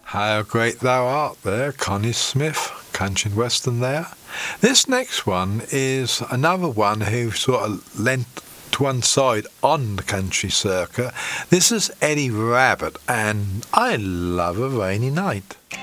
How great thou art there, Connie Smith, country and western there. This next one is another one who sort of lent to one side on the country circuit. This is Eddie Rabbitt, and I Love a Rainy Night.